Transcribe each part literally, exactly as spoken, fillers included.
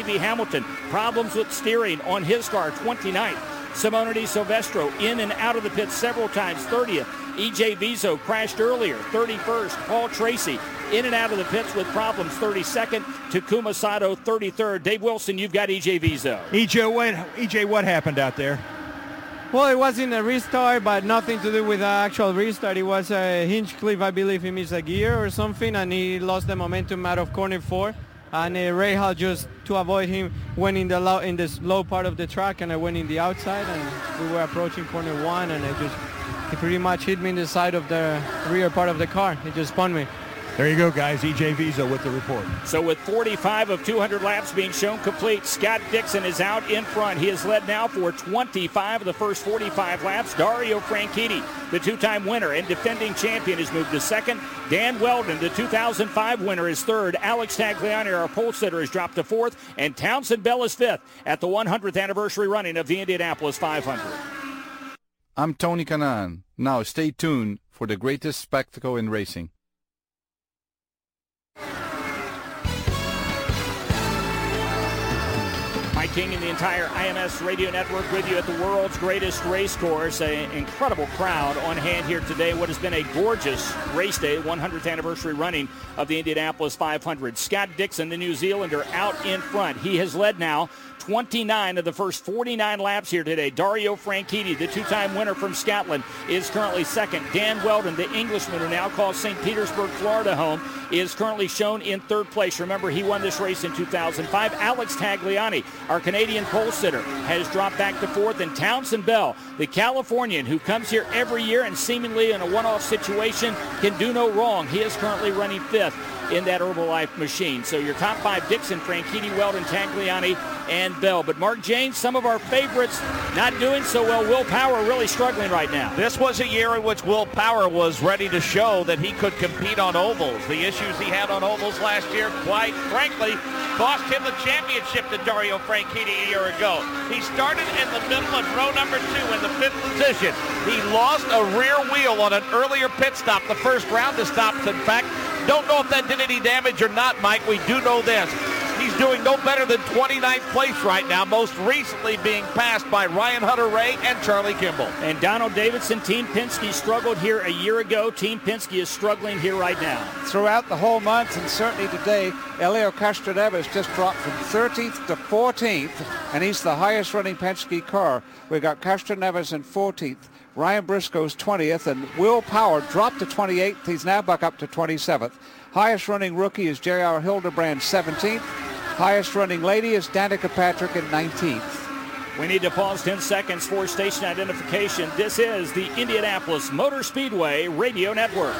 Davey Hamilton, problems with steering on his car, twenty-ninth. Simona Di Silvestro in and out of the pits several times, thirtieth. E J Vizo crashed earlier, thirty-first. Paul Tracy in and out of the pits with problems, thirty-second. Takuma Sato, thirty-third. Dave Wilson, you've got E J Vizo. E J, what, E J, what happened out there? Well, it wasn't a restart, but nothing to do with the actual restart. It was a Hinchcliffe, I believe he missed a gear or something, and he lost the momentum out of corner four. And uh, Rahal, just to avoid him, went in the low, in this low part of the track, and I went in the outside, and we were approaching corner one, and it just he pretty much hit me in the side of the rear part of the car. It just spun me. There you go, guys. E J Vizo with the report. So with forty-five of two hundred laps being shown complete, Scott Dixon is out in front. He has led now for twenty-five of the first forty-five laps. Dario Franchitti, the two-time winner and defending champion, has moved to second. Dan Weldon, the two thousand five winner, is third. Alex Tagliani, our pole sitter, has dropped to fourth. And Townsend Bell is fifth at the one hundredth anniversary running of the Indianapolis five hundred. I'm Tony Kanaan. Now stay tuned for the greatest spectacle in racing. Mike King and the entire I M S Radio Network with you at the world's greatest race course. An incredible crowd on hand here today. What has been a gorgeous race day, one hundredth anniversary running of the Indianapolis five hundred. Scott Dixon, the New Zealander, out in front. He has led now twenty-nine of the first forty-nine laps here today. Dario Franchitti, the two-time winner from Scotland, is currently second. Dan Weldon, the Englishman who now calls Saint Petersburg, Florida home, is currently shown in third place. Remember, he won this race in two thousand five. Alex Tagliani, our Canadian pole sitter, has dropped back to fourth. And Townsend Bell, the Californian who comes here every year and seemingly in a one-off situation can do no wrong, he is currently running fifth in that Herbalife machine. So your top five: Dixon, Franchitti, Weldon, Tagliani, and Bell. But Mark James, some of our favorites not doing so well. Will Power really struggling right now. This was a year in which Will Power was ready to show that he could compete on ovals. The issues he had on ovals last year, quite frankly, cost him the championship to Dario Franchitti a year ago. He started in the middle of row number two in the fifth position. He lost a rear wheel on an earlier pit stop, the first round of stops, in fact. Don't know if that did any damage or not, Mike. We do know this. He's doing no better than twenty-ninth place right now, most recently being passed by Ryan Hunter-Ray and Charlie Kimball. And Donald Davidson, Team Penske, struggled here a year ago. Team Penske is struggling here right now. Throughout the whole month, and certainly today, Elio Castroneves just dropped from thirteenth to fourteenth, and he's the highest running Penske car. We've got Castroneves in fourteenth. Ryan Briscoe's twentieth, and Will Power dropped to twenty-eighth. He's now back up to twenty-seventh. Highest running rookie is J R Hildebrand, seventeenth. Highest running lady is Danica Patrick at nineteenth. We need to pause ten seconds for station identification. This is the Indianapolis Motor Speedway Radio Network.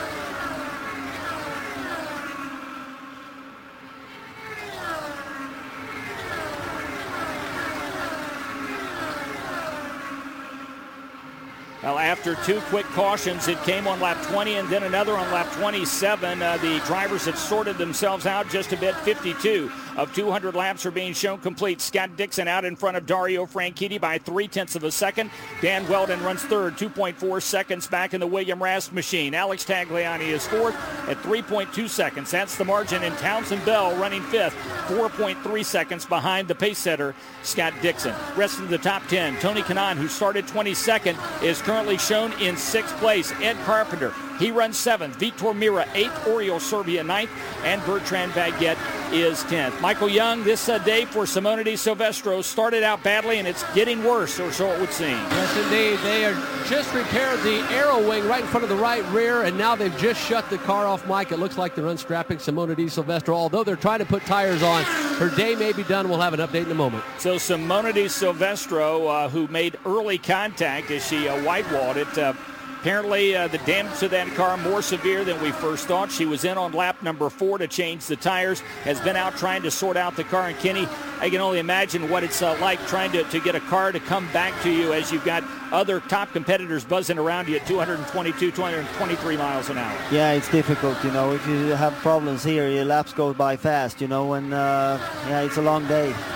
Well, after two quick cautions, it came on lap twenty and then another on lap twenty-seven. Uh, the drivers have sorted themselves out just a bit. fifty-two of two hundred laps are being shown complete. Scott Dixon out in front of Dario Franchitti by three-tenths of a second. Dan Weldon runs third, two point four seconds back in the William Rast machine. Alex Tagliani is fourth at three point two seconds. That's the margin. And Townsend Bell running fifth, four point three seconds behind the pace setter, Scott Dixon. Rest of the top ten, Tony Kanaan, who started twenty-second, is currently shown in sixth place. Ed Carpenter, he runs seventh. Vitor Mira, eighth. Oriol Serbia, ninth. And Bertrand Baguette is tenth. Michael Young, this uh, day for Simona Di Silvestro started out badly, and it's getting worse, or so it would seem. Yes, indeed. They are just repaired the aero wing right in front of the right rear, and now they've just shut the car off, Mike. It looks like they're unstrapping Simona Di Silvestro. Although they're trying to put tires on, her day may be done. We'll have an update in a moment. So Simona Di Silvestro, uh, who made early contact as she uh, white-walled it, uh, apparently uh, the damage to that car more severe than we first thought. She was in on lap number four to change the tires, has been out trying to sort out the car. And Kenny, I can only imagine what it's uh, like trying to, to get a car to come back to you as you've got other top competitors buzzing around you at two twenty-two, two twenty-three miles an hour. Yeah, it's difficult, you know. If you have problems here, your laps go by fast, you know, and uh, yeah, it's a long day.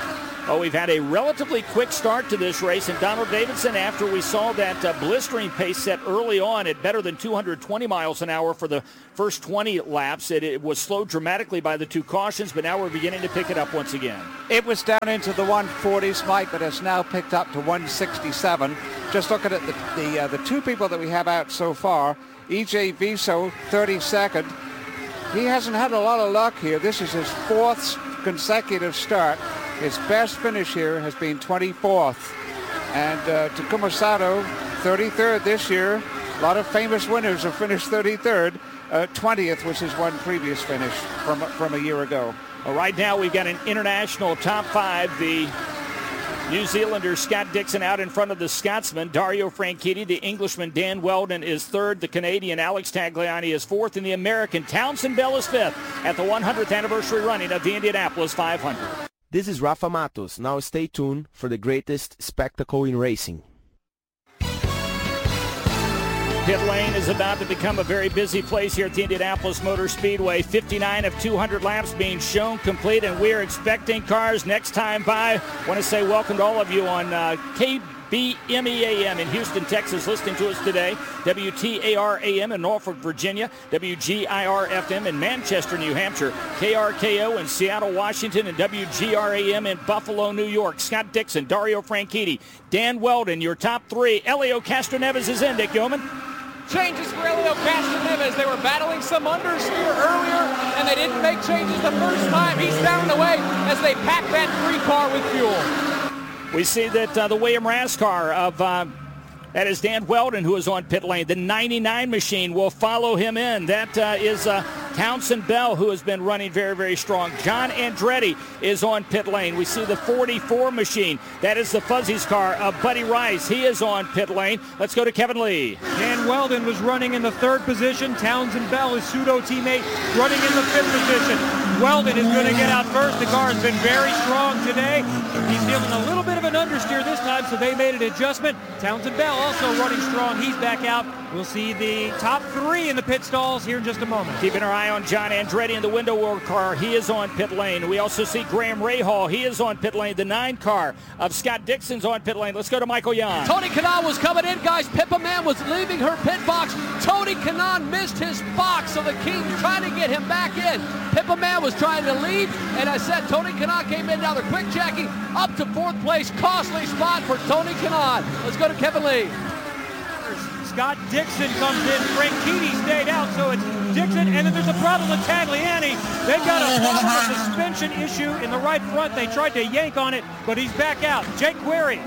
Well, we've had a relatively quick start to this race, and Donald Davidson, after we saw that uh, blistering pace set early on at better than two hundred twenty miles an hour for the first twenty laps, it, it was slowed dramatically by the two cautions, but now we're beginning to pick it up once again. It was down into the one forties, Mike, but has now picked up to one sixty-seven. Just looking at the the, uh, the two people that we have out so far, E J Viso, thirty-second. He hasn't had a lot of luck here. This is his fourth consecutive start. His best finish here has been twenty-fourth. And uh, Takuma Sato, thirty-third this year. A lot of famous winners have finished thirty-third. Uh, twentieth was his one previous finish from, from a year ago. Well, right now we've got an international top five. The New Zealander Scott Dixon out in front of the Scotsman Dario Franchitti. The Englishman Dan Wheldon is third. The Canadian Alex Tagliani is fourth. And the American Townsend Bell is fifth at the one hundredth anniversary running of the Indianapolis five hundred. This is Rafa Matos. Now stay tuned for the greatest spectacle in racing. Pit lane is about to become a very busy place here at the Indianapolis Motor Speedway. fifty-nine of two hundred laps being shown complete, and we're expecting cars next time by. I want to say welcome to all of you on uh, K B M E A M in Houston, Texas, listening to us today. W T A R A M in Norfolk, Virginia. W G I R F M in Manchester, New Hampshire. K R K O in Seattle, Washington, and W G R A M in Buffalo, New York. Scott Dixon, Dario Franchitti, Dan Wheldon, your top three. Helio Castroneves is in, Dick Yeoman. Changes for Helio Castroneves. They were battling some understeer earlier, and they didn't make changes the first time. He's down away as they pack that three car with fuel. We see that uh, the William Rascar of, uh, that is Dan Wheldon, who is on pit lane. The ninety-nine machine will follow him in. That uh, is uh, Townsend Bell, who has been running very, very strong. John Andretti is on pit lane. We see the forty-four machine. That is the Fuzzies car of Buddy Rice. He is on pit lane. Let's go to Kevin Lee. Dan Wheldon was running in the third position. Townsend Bell, his pseudo teammate, running in the fifth position. Wheldon is going to get out first. The car has been very strong today. He's feeling a little bit of an understeer this time, so they made an adjustment. Townsend Bell also running strong. He's back out. We'll see the top three in the pit stalls here in just a moment. Keeping our eye on John Andretti in the window world car. He is on pit lane. We also see Graham Rahal. He is on pit lane. The nine car of Scott Dixon's on pit lane. Let's go to Michael Young. Tony Kanaan was coming in, guys. Pippa Mann was leaving her pit box. Tony Kanaan missed his box, so the King trying to get him back in. Pippa Mann was trying to lead, and I said Tony Kanaan came in. Now they're quick checking up to fourth place. Costly spot for Tony Kanaan. Let's go to Kevin Lee. Scott Dixon comes in. Franchitti stayed out, so it's Dixon, and then there's a problem with Tagliani. They've got a problem with suspension issue in the right front. They tried to yank on it, but he's back out. Jake Query.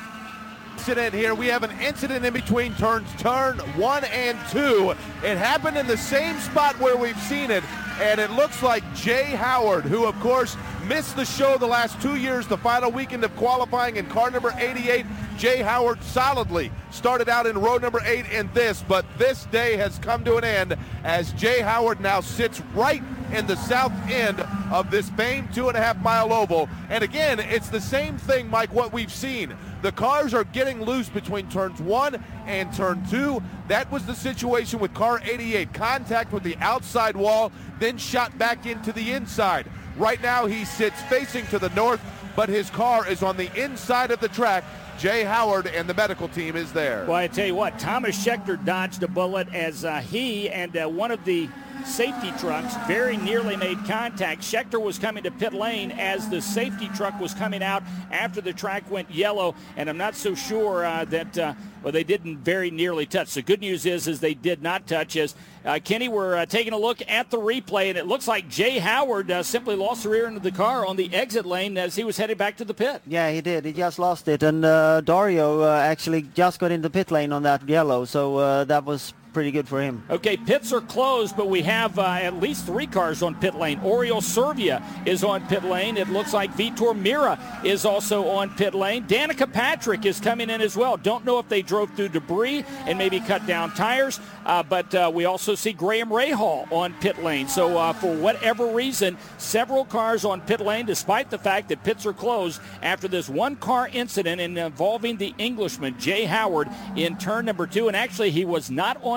Incident here. We have an incident in between turns, turn one and two. It happened in the same spot where we've seen it, and it looks like Jay Howard, who of course missed the show the last two years, the final weekend of qualifying in car number eighty-eight. Jay Howard solidly started out in row number eight in this, but this day has come to an end as Jay Howard now sits right in the south end of this famed two and a half mile oval. And again, it's the same thing, Mike, what we've seen. The cars are getting loose between turns one and turn two. That was the situation with car eighty-eight. Contact with the outside wall, then shot back into the inside. Right now he sits facing to the north, but his car is on the inside of the track. Jay Howard and the medical team is there. Well, I tell you what, Thomas Scheckter dodged a bullet as uh, he and uh, one of the safety trucks very nearly made contact. Scheckter was coming to pit lane as the safety truck was coming out after the track went yellow, and I'm not so sure uh, that, uh, well, they didn't very nearly touch. The good news is, is they did not touch. As uh, Kenny, we're uh, taking a look at the replay, and it looks like Jay Howard uh, simply lost the rear end of the car on the exit lane as he was headed back to the pit. Yeah, he did. He just lost it, and uh, Dario uh, actually just got in the pit lane on that yellow, so uh, that was pretty good for him. Okay, pits are closed, but we have uh, at least three cars on pit lane. Oriol Servia is on pit lane. It looks like Vitor Mira is also on pit lane. Danica Patrick is coming in as well. Don't know if they drove through debris and maybe cut down tires, uh, but uh, we also see Graham Rahal on pit lane. So uh, for whatever reason, several cars on pit lane, despite the fact that pits are closed after this one-car incident involving the Englishman, Jay Howard, in turn number two. And actually, he was not on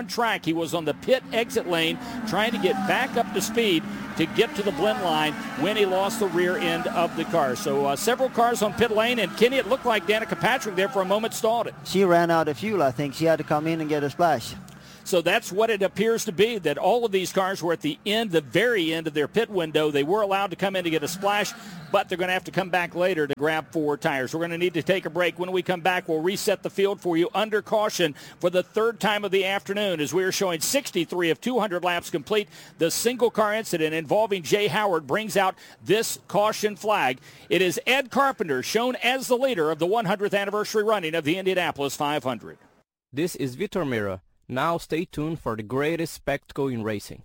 on track. He was on the pit exit lane trying to get back up to speed to get to the blend line when he lost the rear end of the car. So uh, several cars on pit lane, and Kenny, it looked like Danica Patrick there for a moment stalled it. She ran out of fuel, I think. She had to come in and get a splash. So that's what it appears to be, that all of these cars were at the end, the very end of their pit window. They were allowed to come in to get a splash, but they're going to have to come back later to grab four tires. We're going to need to take a break. When we come back, we'll reset the field for you under caution for the third time of the afternoon as we are showing sixty-three of two hundred laps complete. The single car incident involving Jay Howard brings out this caution flag. It is Ed Carpenter shown as the leader of the one hundredth anniversary running of the Indianapolis five hundred. This is Vitor Mira. Now stay tuned for the greatest spectacle in racing.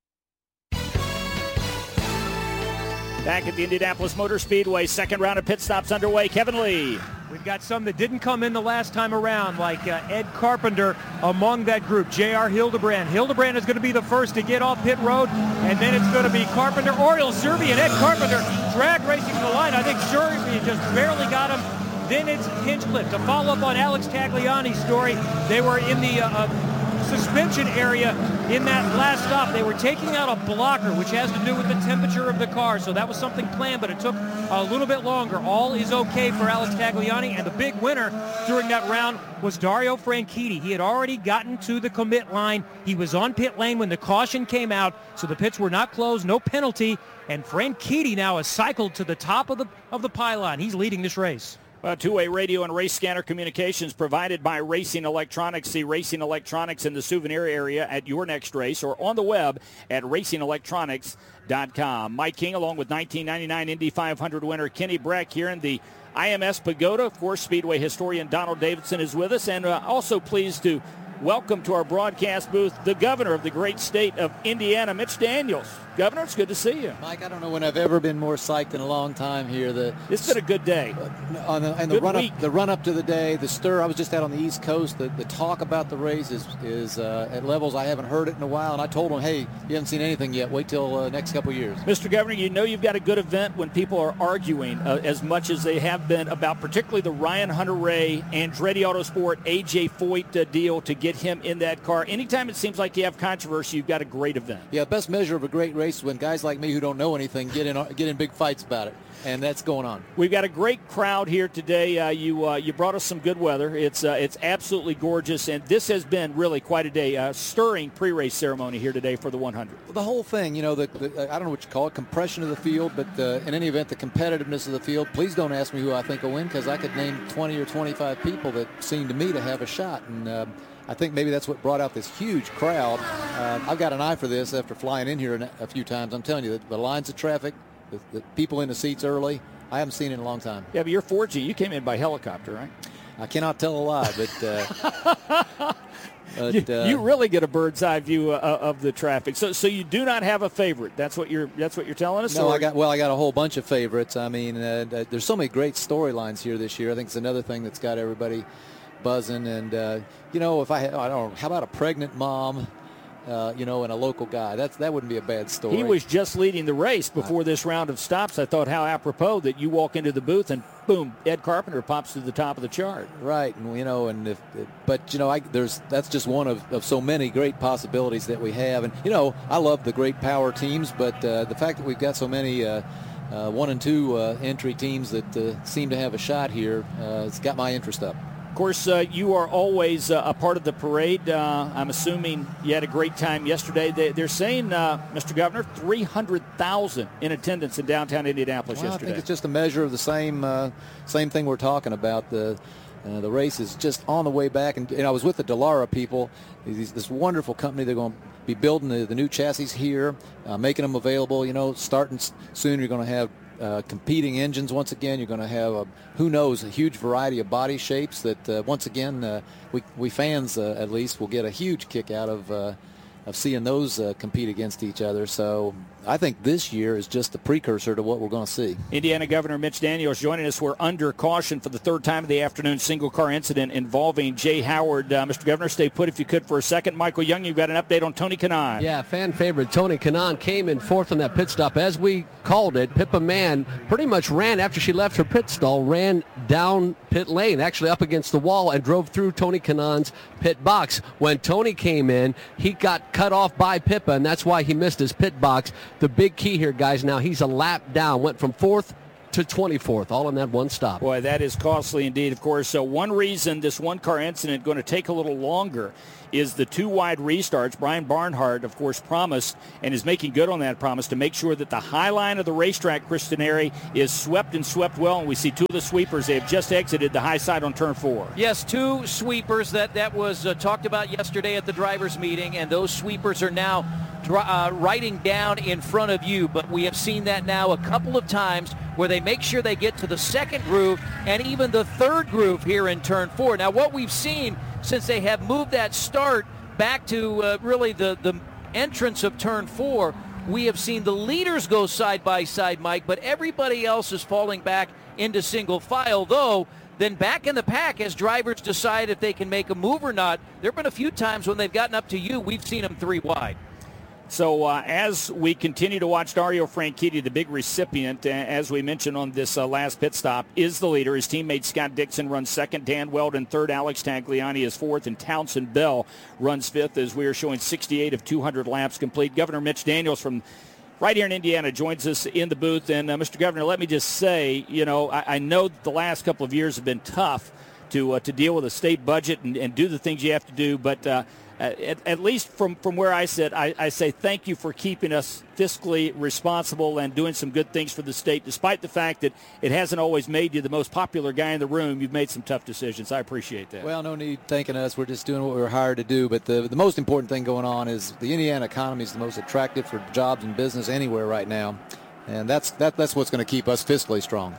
Back at the Indianapolis Motor Speedway, second round of pit stops underway. Kevin Lee. We've got some that didn't come in the last time around, like uh, Ed Carpenter among that group. J R Hildebrand. Hildebrand is going to be the first to get off pit road, and then it's going to be Carpenter, Oriol Servian, Ed Carpenter, drag racing to the line. I think Servian just barely got him. Then it's Hinchcliffe. To follow up on Alex Tagliani's story, they were in the uh, uh, suspension area in that last stop. They were taking out a blocker, which has to do with the temperature of the car. So that was something planned, but it took a little bit longer. All is okay for Alex Tagliani, and the big winner during that round was Dario Franchitti. He had already gotten to the commit line. He was on pit lane when the caution came out, so the pits were not closed, no penalty, and Franchitti now has cycled to the top of the, of the pylon. He's leading this race. Well, two-way radio and race scanner communications provided by Racing Electronics. See Racing Electronics in the souvenir area at your next race or on the web at racing electronics dot com. Mike King along with nineteen ninety-nine Indy five hundred winner Kenny Brack here in the I M S Pagoda. Of course, Speedway historian Donald Davidson is with us, and uh, also pleased to welcome to our broadcast booth the governor of the great state of Indiana, Mitch Daniels. Governor, it's good to see you. Mike, I don't know when I've ever been more psyched in a long time here. The, it's been a good day. Uh, on the, and the run up, the run up to the day, the stir. I was just out on the East Coast. The, the talk about the race is, is uh, at levels I haven't heard it in a while. And I told them, hey, you haven't seen anything yet. Wait till uh, next couple of years. Mister Governor, you know you've got a good event when people are arguing uh, as much as they have been about particularly the Ryan Hunter-Reay, Andretti Autosport, A J Foyt uh, deal to get him in that car. Anytime it seems like you have controversy, you've got a great event. Yeah, best measure of a great race is when guys like me who don't know anything get in get in big fights about it, and that's going on. We've got a great crowd here today. Uh, you uh, you brought us some good weather. It's uh, it's absolutely gorgeous, and this has been really quite a day. Uh, stirring pre-race ceremony here today for the one hundred. The whole thing, you know, the, the I don't know what you call it, compression of the field, but uh, in any event, the competitiveness of the field. Please don't ask me who I think will win, because I could name twenty or twenty-five people that seem to me to have a shot, and uh, I think maybe that's what brought out this huge crowd. Uh, I've got an eye for this after flying in here a few times. I'm telling you, the, the lines of traffic, the, the people in the seats early, I haven't seen it in a long time. Yeah, but you're four G. You came in by helicopter, right? I cannot tell a lie, but, uh, but you, uh, you really get a bird's eye view uh, of the traffic. So, so you do not have a favorite. That's what you're. That's what you're telling us. No, or? I got. Well, I got a whole bunch of favorites. I mean, uh, there's so many great storylines here this year. I think it's another thing that's got everybody buzzing. And uh, you know, if I, I don't know, how about a pregnant mom? Uh, you know, and a local guy. That's that wouldn't be a bad story. He was just leading the race before this round of stops. I thought how apropos that you walk into the booth and boom, Ed Carpenter pops to the top of the chart. Right, and you know, and if, but you know, I, there's that's just one of, of so many great possibilities that we have. And you know, I love the great power teams, but uh, the fact that we've got so many uh, uh, one and two uh, entry teams that uh, seem to have a shot here, uh, it's got my interest up. Of course, uh, you are always uh, a part of the parade. Uh, I'm assuming you had a great time yesterday. They, they're saying, uh, Mister Governor, three hundred thousand in attendance in downtown Indianapolis well, yesterday. I think it's just a measure of the same uh, same thing we're talking about. The uh, the race is just on the way back. And, and I was with the Dallara people, these, this wonderful company. They're going to be building the, the new chassis here, uh, making them available. You know, starting soon, you're going to have Uh, competing engines once again. You're going to have, a, who knows, a huge variety of body shapes that uh, once again uh, we, we fans uh, at least will get a huge kick out of uh, of seeing those uh, compete against each other. So I think this year is just the precursor to what we're going to see. Indiana Governor Mitch Daniels joining us. We're under caution for the third time of the afternoon. Single car incident involving Jay Howard. Uh, Mister Governor, stay put if you could for a second. Michael Young, you've got an update on Tony Kanaan. Yeah, fan favorite Tony Kanaan came in fourth on that pit stop. As we called it, Pippa Mann pretty much ran after she left her pit stall, ran down pit lane, actually up against the wall, and drove through Tony Kanaan's pit box. When Tony came in, he got cut off by Pippa, and that's why he missed his pit box. The big key here, guys, now he's a lap down, went from fourth to twenty-fourth, all in that one stop. Boy, that is costly indeed, of course. So one reason this one-car incident going to take a little longer is the two wide restarts. Brian Barnhart, of course, promised and is making good on that promise to make sure that the high line of the racetrack, Kristen Airy, is swept and swept well. And we see two of the sweepers. They have just exited the high side on turn four. Yes, two sweepers that, that was uh, talked about yesterday at the drivers' meeting, and those sweepers are now Uh, riding down in front of you, but we have seen that now a couple of times where they make sure they get to the second groove and even the third groove here in turn four. Now what we've seen since they have moved that start back to uh, really the, the entrance of turn four, we have seen the leaders go side by side, Mike, but everybody else is falling back into single file, though then back in the pack as drivers decide if they can make a move or not. There have been a few times when they've gotten up to you, we've seen them three wide. So uh, as we continue to watch, Dario Franchitti, the big recipient, uh, as we mentioned on this uh, last pit stop, is the leader. His teammate Scott Dixon runs second, Dan Weldon third, Alex Tagliani is fourth, and Townsend Bell runs fifth as we are showing sixty-eight of two hundred laps complete. Governor Mitch Daniels from right here in Indiana joins us in the booth. And uh, Mister Governor, let me just say, you know, I, I know that the last couple of years have been tough to uh, to deal with a state budget and, and do the things you have to do, but uh, At, at least from, from where I sit, I, I say thank you for keeping us fiscally responsible and doing some good things for the state, despite the fact that it hasn't always made you the most popular guy in the room. You've made some tough decisions. I appreciate that. Well, no need thanking us. We're just doing what we were hired to do. But the, the most important thing going on is the Indiana economy is the most attractive for jobs and business anywhere right now. And that's, that, that's what's going to keep us fiscally strong.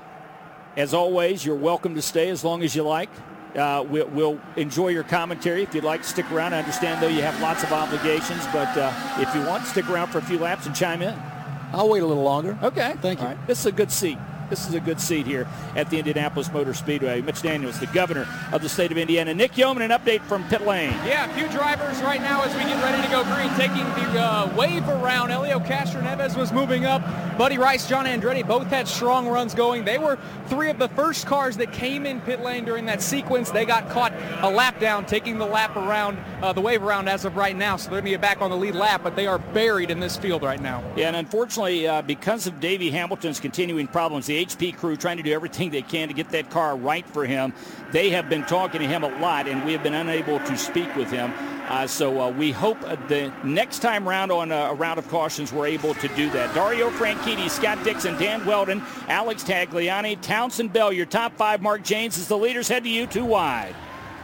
As always, you're welcome to stay as long as you like. Uh, we'll, we'll enjoy your commentary if you'd like to stick around. I understand, though, you have lots of obligations, but uh, if you want, stick around for a few laps and chime in. I'll wait a little longer. Okay. Thank you. All right. This is a good seat. This is a good seat here at the Indianapolis Motor Speedway. Mitch Daniels, the governor of the state of Indiana. Nick Yeoman, an update from pit lane. Yeah, a few drivers right now as we get ready to go green, taking the uh, wave around. Elio Castroneves was moving up. Buddy Rice, John Andretti, both had strong runs going. They were three of the first cars that came in pit lane during that sequence. They got caught a lap down, taking the lap around, uh, the wave around as of right now. So they're going to get back on the lead lap, but they are buried in this field right now. Yeah, and unfortunately, uh, because of Davey Hamilton's continuing problems, the H P crew trying to do everything they can to get that car right for him. They have been talking to him a lot, and we have been unable to speak with him. Uh, so uh, we hope uh, the next time round on uh, a round of cautions we're able to do that. Dario Franchitti, Scott Dixon, Dan Weldon, Alex Tagliani, Townsend Bell, your top five. Mark Janes as the leaders head to you, two wide.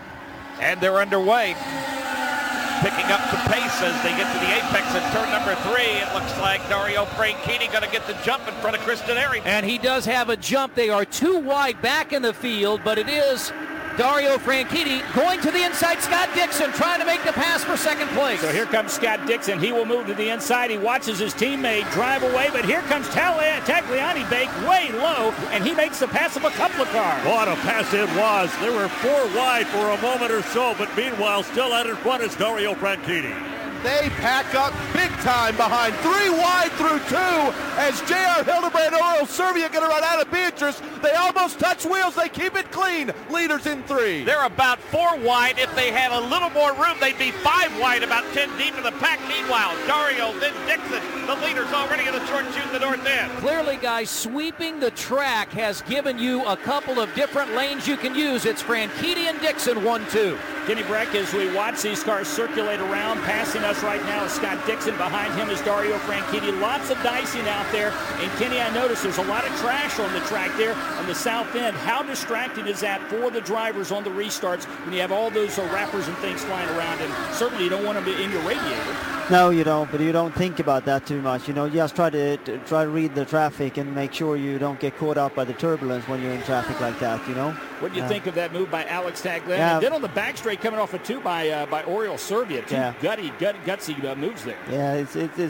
And they're underway. Picking up some pace as they get to the apex at turn number three. It looks like Dario Franchitti going to get the jump in front of Kristen Airy. And he does have a jump. They are too wide back in the field, but it is Dario Franchitti going to the inside. Scott Dixon trying to make the pass for second place. So here comes Scott Dixon. He will move to the inside. He watches his teammate drive away, but here comes Tagliani Bake way low, and he makes the pass of a couple of cars. What a pass it was. There were four wide for a moment or so, but meanwhile, still out in front is Dario Franchitti. They pack up big time behind. Three wide through two as J R Hildebrand and Oriol Servia going to run out of Beatrice. They almost touch wheels. They keep it clean. Leaders in three. They're about four wide. If they had a little more room, they'd be five wide, about ten deep in the pack. Meanwhile, Dario, then Dixon, the leaders already in the short chute in the north end. Clearly, guys, sweeping the track has given you a couple of different lanes you can use. It's Franchitti and Dixon, one two. Kenny Breck, as we watch these cars circulate around, passing us right now is Scott Dixon. Behind him is Dario Franchitti. Lots of dicing out there. And Kenny, I noticed there's a lot of trash on the track there on the south end. How distracting is that for the drivers on the restarts when you have all those uh, wrappers and things flying around? And certainly you don't want them in your radiator. No, you don't, but you don't think about that too much. You know, just try to, to try to read the traffic and make sure you don't get caught up by the turbulence when you're in traffic like that, you know. What do you uh, think of that move by Alex Tagliani? Yeah. And then on the back straight coming off a two by uh, by Oriol Servia. Two yeah. gutty, gut, gutsy uh, moves there. Yeah, it's, it's, it's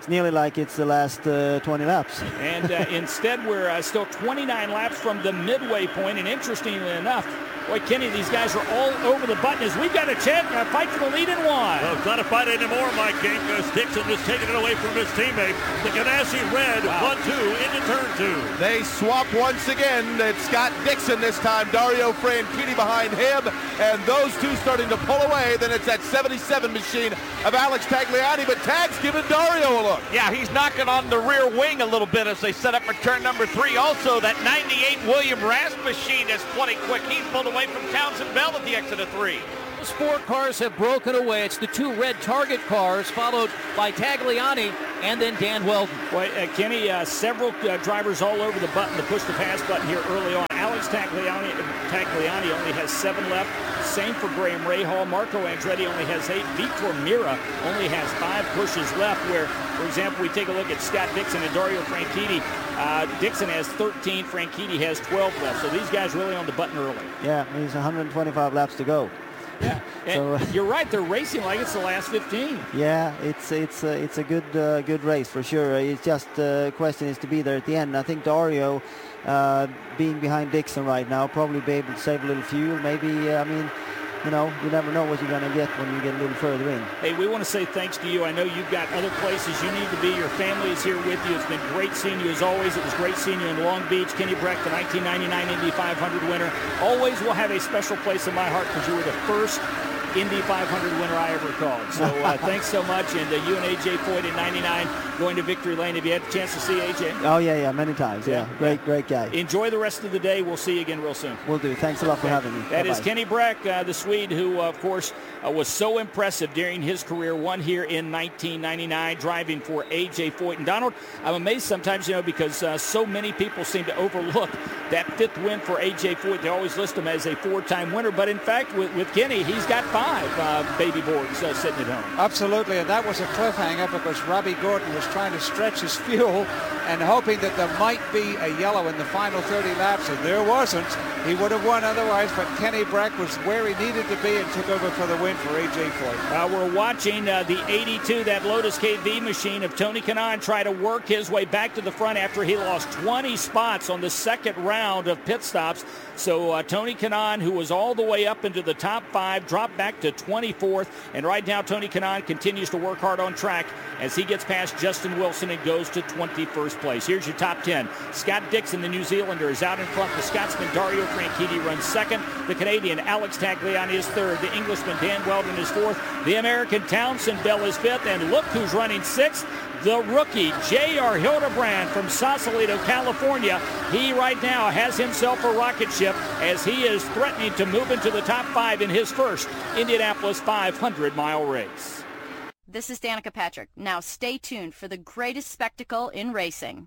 it's nearly like it's the last uh, twenty laps. And uh, instead, we're uh, still twenty-nine laps from the midway point. And interestingly enough, boy, Kenny, these guys are all over the button as we've got a chance to fight for the lead in one. Well, it's not a fight anymore, Mike King, because Dixon is taking it away from his teammate. The Ganassi Red, wow. one two into turn two. They swap once again. It's Scott Dixon this time. Dario Franchitti behind him. And those two starting to pull away. Then it's that seventy-seven machine of Alex Tagliani. But Tag's giving Dario a look. Yeah, he's knocking on the rear wing a little bit as they set up for turn number three. Also, that ninety-eight William Rast machine is plenty quick. He's pulled away from Townsend Bell at the exit of three. Those four cars have broken away. It's the two red Target cars, followed by Tagliani and then Dan Weldon. Boy, uh, Kenny, uh, several uh, drivers all over the button, the push-to-pass button here early on. Alex Tagliani, Tagliani only has seven left. Same for Graham Rahal. Marco Andretti only has eight. Vitor Mira only has five pushes left, where, for example, we take a look at Scott Dixon and Dario Franchitti. Uh, Dixon has thirteen. Franchitti has twelve left. So these guys really on the button early. Yeah, there's one hundred twenty-five laps to go. Yeah, and so, uh, you're right. They're racing like it's the last fifteen. Yeah, it's it's uh, it's a good uh, good race for sure. It's just the uh, question is to be there at the end. I think Dario, uh, being behind Dixon right now, probably be able to save a little fuel. Maybe uh, I mean, you know, you never know what you're going to get when you get a little further in. Hey, we want to say thanks to you. I know you've got other places you need to be. Your family is here with you. It's been great seeing you as always. It was great seeing you in Long Beach. Kenny Breck, the nineteen ninety-nine Indy five hundred winner. Always will have a special place in my heart because you were the first Indy five hundred winner I ever called. So uh, thanks so much. And uh, you and A J Foyt in ninety-nine going to victory lane. Have you had a chance to see A J? Oh, yeah, yeah, many times. Yeah, yeah. Great, great guy. Enjoy the rest of the day. We'll see you again real soon. Will do. Thanks a lot for having me. That Bye-bye. is Kenny Breck, uh, the Swede, who, uh, of course, uh, was so impressive during his career. Won here in nineteen ninety-nine, driving for A J Foyt. And Donald, I'm amazed sometimes, you know, because uh, so many people seem to overlook that fifth win for A J Foyt. They always list him as a four-time winner. But in fact, with, with Kenny, he's got five uh, baby boards uh, sitting at home. Absolutely, and that was a cliffhanger because Robbie Gordon was trying to stretch his fuel and hoping that there might be a yellow in the final thirty laps, and there wasn't. He would have won otherwise, but Kenny Breck was where he needed to be and took over for the win for A J Foyt. Uh, we're watching uh, the eighty-two, that Lotus K V machine of Tony Kanaan try to work his way back to the front after he lost twenty spots on the second round of pit stops. So uh, Tony Kanaan, who was all the way up into the top five, dropped back to twenty-fourth. And right now, Tony Kanaan continues to work hard on track as he gets past Justin Wilson and goes to twenty-first place. Here's your top ten. Scott Dixon, the New Zealander, is out in front. The Scotsman Dario Franchitti runs second. The Canadian Alex Tagliani is third. The Englishman Dan Weldon is fourth. The American Townsend Bell is fifth. And look who's running sixth. The rookie, J R Hildebrand from Sausalito, California. He right now has himself a rocket ship as he is threatening to move into the top five in his first Indianapolis five hundred mile race. This is Danica Patrick. Now stay tuned for the greatest spectacle in racing.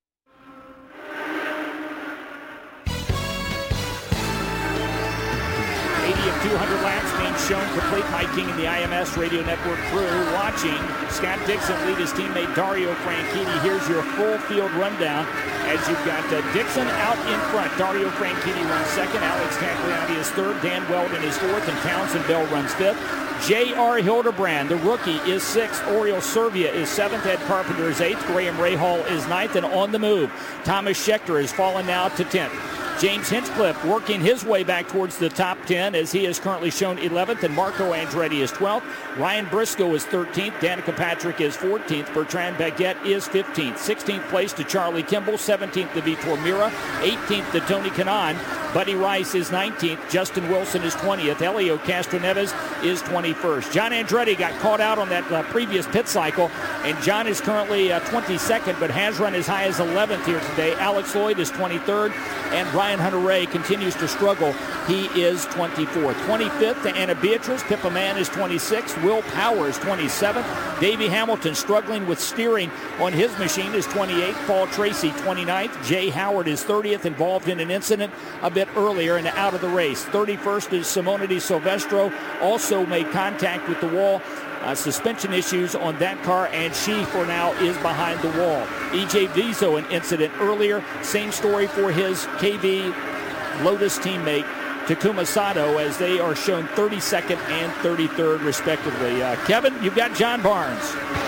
eighty of two hundred laps being shown complete. Mike King and the I M S Radio Network crew watching Scott Dixon lead his teammate Dario Franchitti. Here's your full field rundown as you've got uh, Dixon out in front. Dario Franchitti runs second. Alex Tagliani is third. Dan Weldon is fourth. And Townsend Bell runs fifth. J R Hildebrand, the rookie, is sixth. Oriol Servia is seventh. Ed Carpenter is eighth. Graham Rahal is ninth. And on the move, Thomas Scheckter has fallen now to tenth. James Hinchcliffe working his way back towards the top ten as he is currently shown eleventh, and Marco Andretti is twelfth. Ryan Briscoe is thirteenth. Danica Patrick is fourteenth. Bertrand Baguette is fifteenth. sixteenth place to Charlie Kimball. seventeenth to Vitor Mira. eighteenth to Tony Kanaan. Buddy Rice is nineteenth. Justin Wilson is twentieth. Helio Castroneves is twenty-first. John Andretti got caught out on that uh, previous pit cycle, and John is currently uh, twenty-second, but has run as high as eleventh here today. Alex Lloyd is twenty-third, and Ryan Hunter-Ray continues to struggle. He is twenty-fourth. twenty-fifth to Anna Beatrice. Pippa Mann is twenty-sixth. Will Power is twenty-seventh. Davey Hamilton struggling with steering on his machine is twenty-eighth. Paul Tracy twenty-ninth. Jay Howard is thirtieth, involved in an incident a bit earlier and out of the race. thirty-first is Simone Di Silvestro, also made contact with the wall. Uh, suspension issues on that car, and she for now is behind the wall. E J Vizo, an incident earlier. Same story for his K V Lotus teammate Takuma Sato, as they are shown thirty-second and thirty-third respectively. Uh, Kevin, you've got John Barnes.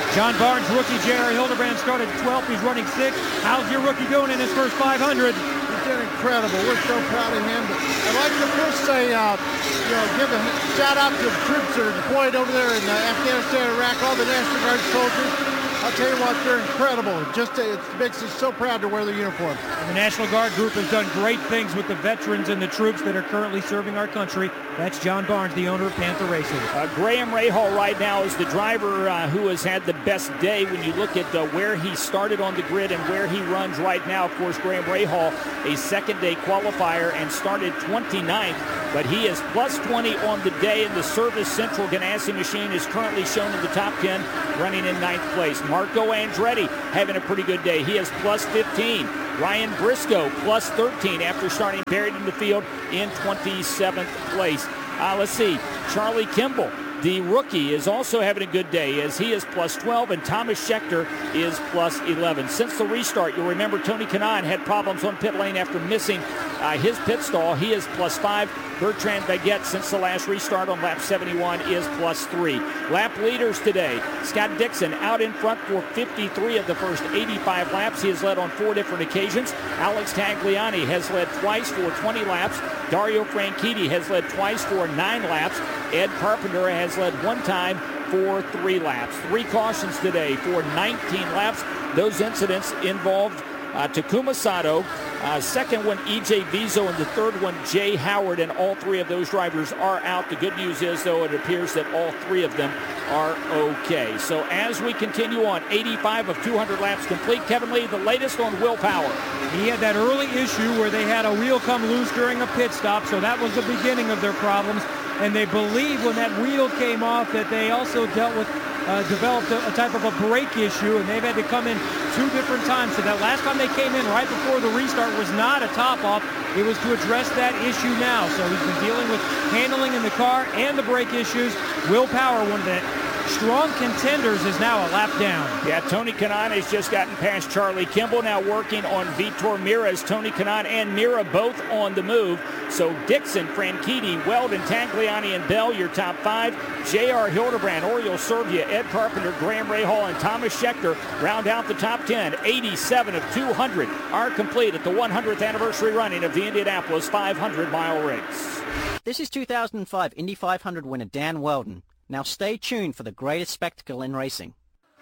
John Barnes, rookie J R Hildebrand started twelfth. He's running sixth. How's your rookie doing in his first five hundred? He's doing incredible. We're so proud of him. But I'd like to first say, uh, you know, give a shout out to the troops that are deployed over there in uh, Afghanistan, Iraq, all the National Guard soldiers. I'll tell you what, they're incredible. Just it makes us so proud to wear the uniform. And the National Guard group has done great things with the veterans and the troops that are currently serving our country. That's John Barnes, the owner of Panther Racing. Uh, Graham Rahal right now is the driver uh, who has had the best day when you look at uh, where he started on the grid and where he runs right now. Of course, Graham Rahal, a second-day qualifier and started twenty-ninth, but he is plus twenty on the day, and the Service Central Ganassi machine is currently shown in the top ten, running in ninth place. Marco Andretti having a pretty good day. He is plus fifteen. Ryan Briscoe plus thirteen after starting buried in the field in twenty-seventh place. Uh, let's see. Charlie Kimball, the rookie, is also having a good day as he is plus twelve, and Thomas Schechter is plus eleven. Since the restart, you'll remember Tony Kanaan had problems on pit lane after missing uh, his pit stall. He is plus five. Bertrand Baguette, since the last restart on lap seventy-one, is plus three. Lap leaders today, Scott Dixon out in front for fifty-three of the first eighty-five laps. He has led on four different occasions. Alex Tagliani has led twice for twenty laps. Dario Franchitti has led twice for nine laps. Ed Carpenter has led one time for three laps. Three cautions today for nineteen laps. Those incidents involved Uh, Takuma Sato, uh, second one E J Vizo, and the third one Jay Howard, and all three of those drivers are out. The good news is, though, it appears that all three of them are okay. So as we continue on, eighty-five of two hundred laps complete. Kevin Lee, the latest on Will Power. He had that early issue where they had a wheel come loose during a pit stop, so that was the beginning of their problems. And they believe when that wheel came off that they also dealt with Uh, developed a, a type of a brake issue, and they've had to come in two different times. So that last time they came in right before the restart was not a top-off. It was to address that issue now. So he's been dealing with handling in the car and the brake issues. Will Power, one of the strong contenders, is now a lap down. Yeah, Tony Kanaan has just gotten past Charlie Kimball, now working on Vitor Mira, as Tony Kanaan and Mira both on the move. So Dixon, Franchitti, Weldon, Tagliani, and Bell, your top five. J R Hildebrand, Oriol Servia, Ed Carpenter, Graham Rahal, and Thomas Schechter round out the top ten. eighty-seven of two hundred are complete at the one hundredth anniversary running of the Indianapolis five hundred mile race. This is two thousand five Indy five hundred winner Dan Weldon. Now stay tuned for the greatest spectacle in racing.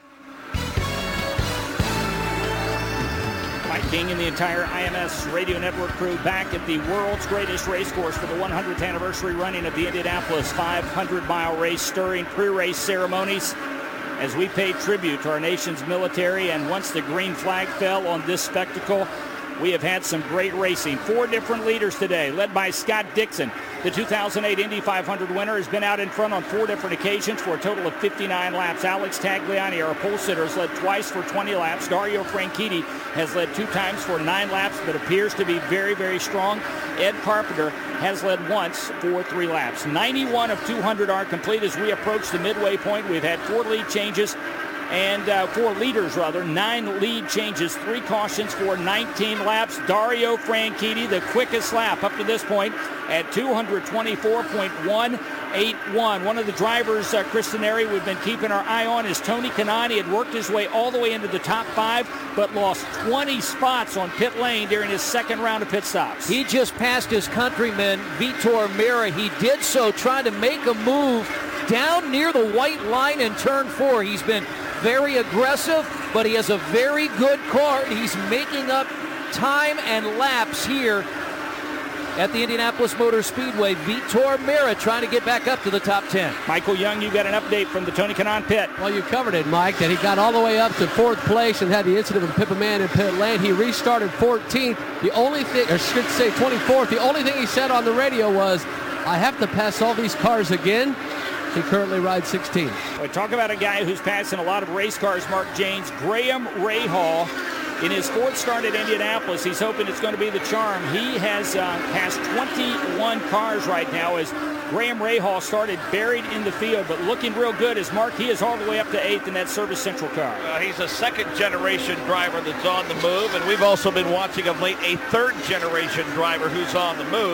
Mike King and the entire I M S Radio Network crew back at the world's greatest race course for the one hundredth anniversary running of the Indianapolis five hundred mile race, stirring pre-race ceremonies as we pay tribute to our nation's military. And once the green flag fell on this spectacle, we have had some great racing. Four different leaders today, led by Scott Dixon. The two thousand eight Indy five hundred winner has been out in front on four different occasions for a total of fifty-nine laps. Alex Tagliani, our pole sitter, has led twice for twenty laps. Dario Franchitti has led two times for nine laps, but appears to be very, very strong. Ed Carpenter has led once for three laps. ninety-one of two hundred are complete as we approach the midway point. We've had four lead changes. And uh, four leaders, rather, nine lead changes, three cautions for nineteen laps. Dario Franchitti, the quickest lap up to this point at two twenty-four point one eight one. One of the drivers, uh, Chris Denari, we've been keeping our eye on is Tony Kanaan. He had worked his way all the way into the top five, but lost twenty spots on pit lane during his second round of pit stops. He just passed his countryman, Vitor Mira. He did so trying to make a move down near the white line in turn four. He's been very aggressive, but he has a very good car. He's making up time and laps here at the Indianapolis Motor Speedway. Vitor Mira trying to get back up to the top ten. Michael Young, you got an update from the Tony Kanaan pit. Well, you covered it, Mike, that he got all the way up to fourth place and had the incident of Pippa Man in pit lane. He restarted fourteenth. The only thing, or I should say twenty-fourth, the only thing he said on the radio was, I have to pass all these cars again. He currently rides sixteen. We talk about a guy who's passing a lot of race cars, Mark Janes. Graham Rahal, in his fourth start at Indianapolis, he's hoping it's going to be the charm. He has uh, passed twenty-one cars right now as Graham Rahal started buried in the field, but looking real good as Mark, he is all the way up to eighth in that Service Central car. Uh, he's a second-generation driver that's on the move, and we've also been watching of late a third-generation driver who's on the move.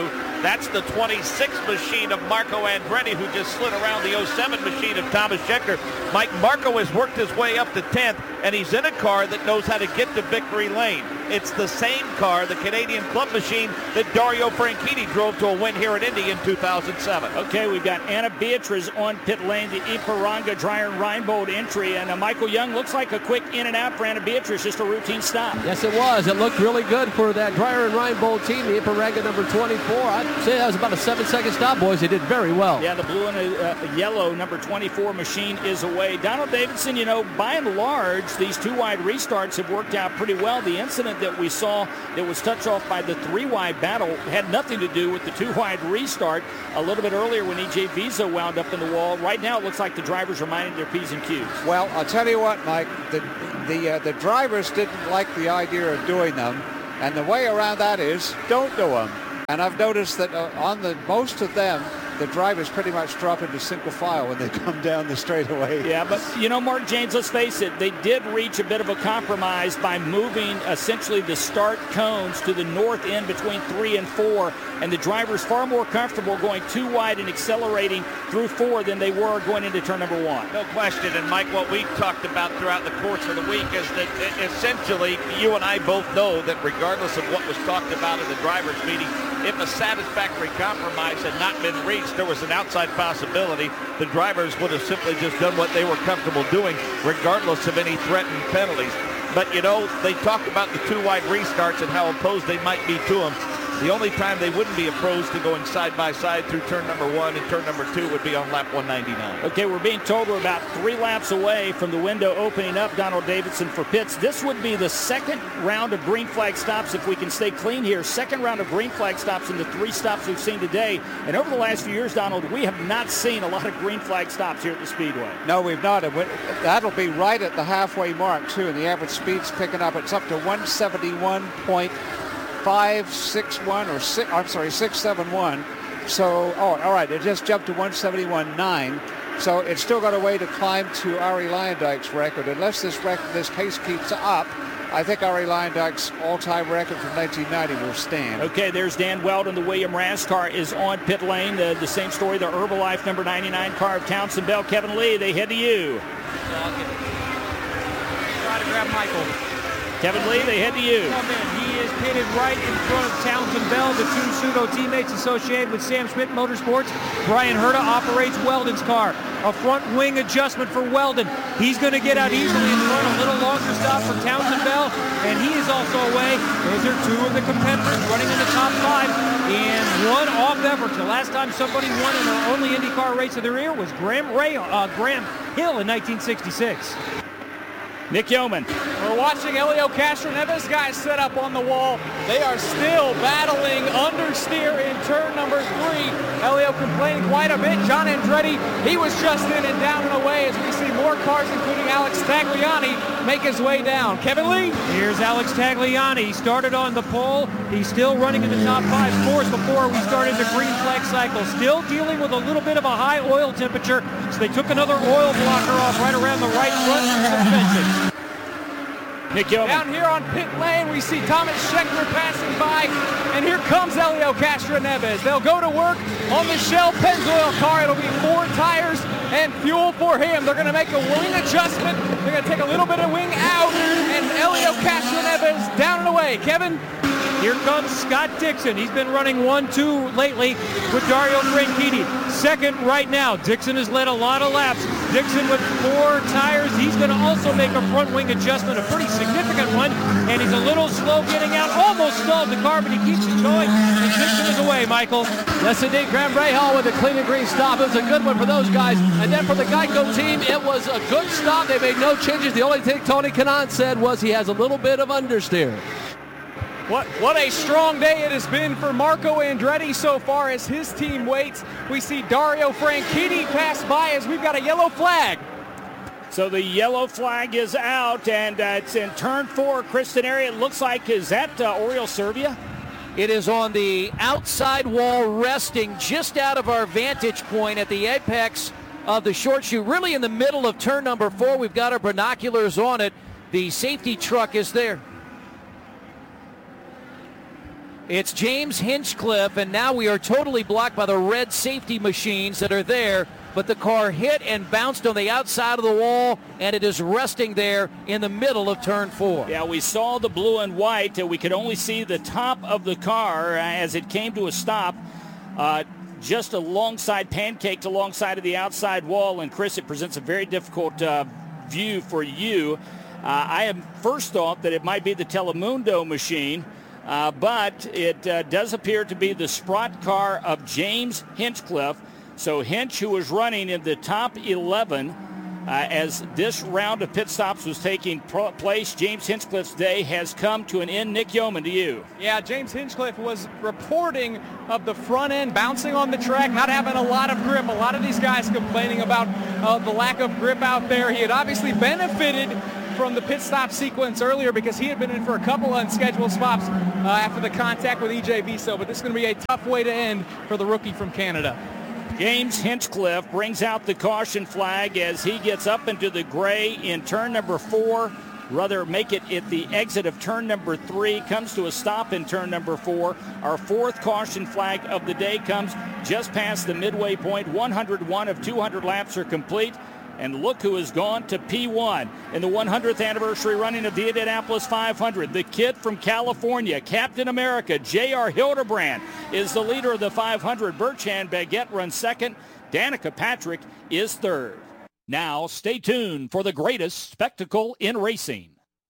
That's the twenty-six machine of Marco Andretti, who just slid around the oh seven machine of Thomas Scheckter. Mike, Marco has worked his way up to tenth, and he's in a car that knows how to get to victory lane. It's the same car, the Canadian Club machine, that Dario Franchitti drove to a win here at Indy in two thousand seven. Okay, we've got Anna Beatriz on pit lane, the Ipiranga Dreyer Reinbold entry, and uh, Michael Young looks like a quick in and out for Anna Beatriz, just a routine stop. Yes, it was. It looked really good for that Dreyer and Reinbold team, the Ipiranga number twenty-four. I'd say that was about a seven-second stop, boys. They did very well. Yeah, the blue and uh, yellow number twenty-four machine is away. Donald Davidson, you know, by and large, these two-wide restarts have worked out pretty well. The incident that we saw that was touched off by the three-wide battle had nothing to do with the two-wide restart a little bit earlier when E J Visa wound up in the wall. Right now, it looks like the drivers are minding their P's and Q's. Well, I'll tell you what, Mike, the, the, uh, the drivers didn't like the idea of doing them, and the way around that is don't do them. And I've noticed that uh, on the most of them, the drivers pretty much drop into single file when they come down the straightaway. Yeah, but, you know, Mark James, let's face it, they did reach a bit of a compromise by moving essentially the start cones to the north end between three and four, and the drivers far more comfortable going too wide and accelerating through four than they were going into turn number one. No question, and Mike, what we've talked about throughout the course of the week is that essentially you and I both know that regardless of what was talked about in the drivers' meeting, if a satisfactory compromise had not been reached, there was an outside possibility the drivers would have simply just done what they were comfortable doing, regardless of any threatened penalties. But, you know, they talked about the two wide restarts and how opposed they might be to them. The only time they wouldn't be opposed to going side by side through turn number one and turn number two would be on lap one ninety-nine. Okay, we're being told we're about three laps away from the window opening up, Donald Davidson, for pits. This would be the second round of green flag stops if we can stay clean here. Second round of green flag stops in the three stops we've seen today. And over the last few years, Donald, we have not seen a lot of green flag stops here at the Speedway. No, we've not. And that'll be right at the halfway mark, too, and the average speed's picking up. It's up to one seventy-one point five six one or six, I'm sorry, six seven one. So, oh, all right, it just jumped to one seventy-one point nine. So it's still got a way to climb to Arie Luyendyk's record. Unless this record, this pace keeps up, I think Arie Luyendyk's all-time record from nineteen ninety will stand. Okay, there's Dan Weldon. The William Raz car is on pit lane. The, the same story, the Herbalife number ninety-nine car of Townsend Bell. Kevin Lee, they head to you. Try to grab Michael. Kevin Lee, they head to you. Come in. He is pitted right in front of Townsend Bell, the two pseudo teammates associated with Sam Schmidt Motorsports. Brian Herta operates Weldon's car. A front wing adjustment for Weldon. He's going to get out easily in front. A little longer stop for Townsend Bell, and he is also away. Those are two of the competitors running in the top five in one off effort. The last time somebody won in the only IndyCar race of their year was Graham, Ray, uh, Graham Hill in nineteen sixty-six. Nick Yeoman. We're watching Helio Castroneves guys set up on the wall. They are still battling understeer in turn number three. Helio complaining quite a bit. John Andretti, he was just in and down and away as we see more cars, including Alex Tagliani, make his way down. Kevin Lee. Here's Alex Tagliani. He started on the pole. He's still running in the top five scores before we started the green flag cycle. Still dealing with a little bit of a high oil temperature, so they took another oil blocker off right around the right front suspension. Nick Yeoman. Down here on pit lane, we see Thomas Scheckter passing by, and here comes Helio Castroneves. They'll go to work on the Shell Pennzoil car. It'll be four tires and fuel for him. They're going to make a wing adjustment. They're going to take a little bit of wing out, and Helio Castroneves down and away. Kevin? Here comes Scott Dixon. He's been running one two lately with Dario Franchitti. Second right now. Dixon has led a lot of laps. Dixon with four tires. He's going to also make a front wing adjustment, a pretty significant one, and he's a little slow getting out. Almost stalled the car, but he keeps it going, and Dixon is away, Michael. Yes, indeed. Graham Rahal with a clean and green stop. It was a good one for those guys. And then for the Geico team, it was a good stop. They made no changes. The only thing Tony Kanaan said was he has a little bit of understeer. What, what a strong day it has been for Marco Andretti so far as his team waits. We see Dario Franchitti pass by as we've got a yellow flag. So the yellow flag is out, and uh, it's in turn four. Kristen area, it looks like, is that uh, Oriol Servia? It is on the outside wall, resting just out of our vantage point at the apex of the short chute, really in the middle of turn number four. We've got our binoculars on it. The safety truck is there. It's James Hinchcliffe, and now we are totally blocked by the red safety machines that are there. But the car hit and bounced on the outside of the wall, and it is resting there in the middle of turn four. Yeah, we saw the blue and white. Uh, we could only see the top of the car uh, as it came to a stop, uh, just alongside, pancaked alongside of the outside wall. And, Chris, it presents a very difficult uh, view for you. Uh, I have first thought that it might be the Telemundo machine, uh, but it uh, does appear to be the Sprott car of James Hinchcliffe. So Hinch, who was running in the top eleven uh, as this round of pit stops was taking pro- place, James Hinchcliffe's day has come to an end. Nick Yeoman, to you. Yeah, James Hinchcliffe was reporting of the front end bouncing on the track, not having a lot of grip. A lot of these guys complaining about uh, the lack of grip out there. He had obviously benefited from the pit stop sequence earlier because he had been in for a couple unscheduled stops uh, after the contact with E J Viso, but this is going to be a tough way to end for the rookie from Canada. James Hinchcliffe brings out the caution flag as he gets up into the gray in turn number four. Rather make it at the exit of turn number three, comes to a stop in turn number four. Our fourth caution flag of the day comes just past the midway point. one hundred one of two hundred laps are complete. And look who has gone to P one in the one hundredth anniversary running of the Indianapolis five hundred. The kid from California, Captain America, J R Hildebrand, is the leader of the five hundred. Bertrand Baguette runs second. Danica Patrick is third. Now stay tuned for the greatest spectacle in racing.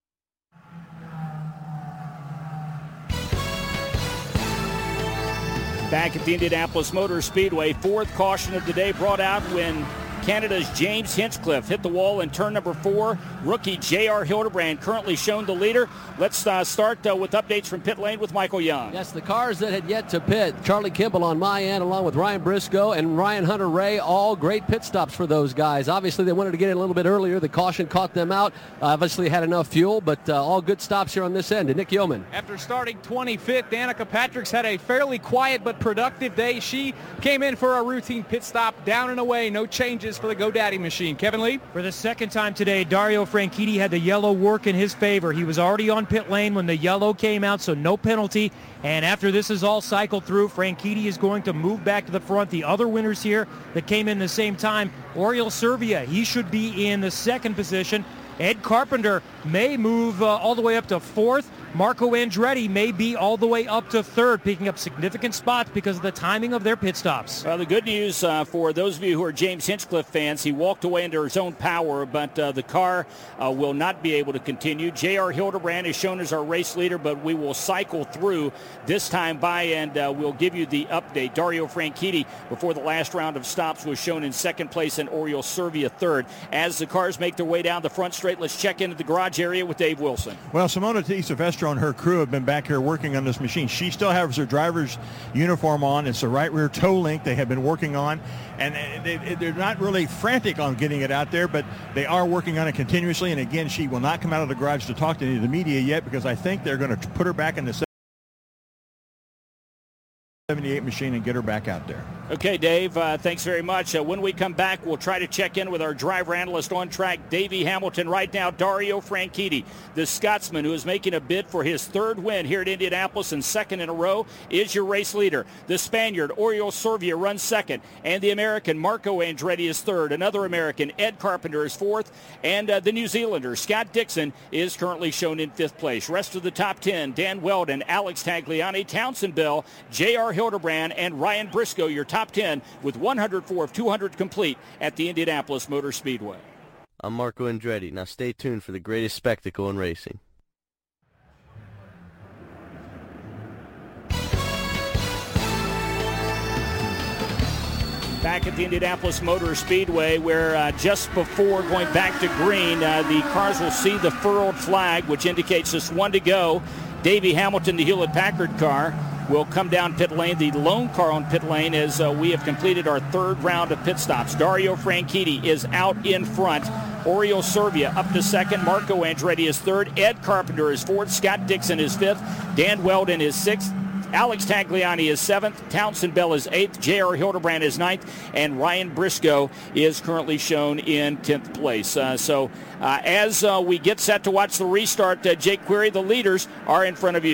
Back at the Indianapolis Motor Speedway, fourth caution of the day brought out when Canada's James Hinchcliffe hit the wall in turn number four. Rookie J R Hildebrand currently shown the leader. Let's uh, start uh, with updates from pit lane with Michael Young. Yes, the cars that had yet to pit, Charlie Kimball on my end along with Ryan Briscoe and Ryan Hunter-Reay, all great pit stops for those guys. Obviously, they wanted to get in a little bit earlier. The caution caught them out. Uh, obviously had enough fuel, but uh, all good stops here on this end. And Nick Yeoman. After starting twenty-fifth, Danica Patrick's had a fairly quiet but productive day. She came in for a routine pit stop, down and away, no changes for the GoDaddy machine. Kevin Lee? For the second time today, Dario Franchitti had the yellow work in his favor. He was already on pit lane when the yellow came out, so no penalty. And after this is all cycled through, Franchitti is going to move back to the front. The other winners here that came in the same time, Oriol Servia, he should be in the second position. Ed Carpenter may move uh, all the way up to fourth. Marco Andretti may be all the way up to third, picking up significant spots because of the timing of their pit stops. Well, the good news uh, for those of you who are James Hinchcliffe fans, he walked away under his own power, but uh, the car uh, will not be able to continue. J R Hildebrand is shown as our race leader, but we will cycle through this time by, and uh, we'll give you the update. Dario Franchitti, before the last round of stops, was shown in second place, and Oriol Servia third. As the cars make their way down the front straight, let's check into the garage area with Dave Wilson. Well, Simona Di Silvestro and her crew have been back here working on this machine. She still has her driver's uniform on. It's the right rear toe link they have been working on, and they, they're not really frantic on getting it out there, but they are working on it continuously. And again, she will not come out of the garage to talk to any of the media yet because I think they're going to put her back in the seventy-eight machine and get her back out there. Okay, Dave, uh, thanks very much. Uh, when we come back, we'll try to check in with our driver analyst on track, Davey Hamilton. Right now, Dario Franchitti, the Scotsman who is making a bid for his third win here at Indianapolis and second in a row, is your race leader. The Spaniard, Oriol Servia, runs second, and the American, Marco Andretti, is third. Another American, Ed Carpenter, is fourth, and uh, the New Zealander, Scott Dixon, is currently shown in fifth place. Rest of the top ten, Dan Weldon, Alex Tagliani, Townsend Bell, J R Hildebrand, and Ryan Briscoe, your top ten with one hundred four of two hundred complete at the Indianapolis Motor Speedway. I'm Marco Andretti. Now stay tuned for the greatest spectacle in racing. Back at the Indianapolis Motor Speedway, where uh, just before going back to green, uh, the cars will see the furled flag, which indicates just one to go. Davey Hamilton, the Hewlett-Packard car, will come down pit lane. The lone car on pit lane as uh, we have completed our third round of pit stops. Dario Franchitti is out in front. Oriol Servia up to second. Marco Andretti is third. Ed Carpenter is fourth. Scott Dixon is fifth. Dan Weldon is sixth. Alex Tagliani is seventh. Townsend Bell is eighth. J R Hildebrand is ninth. And Ryan Briscoe is currently shown in tenth place. Uh, so uh, as uh, we get set to watch the restart, uh, Jake Query, the leaders are in front of you.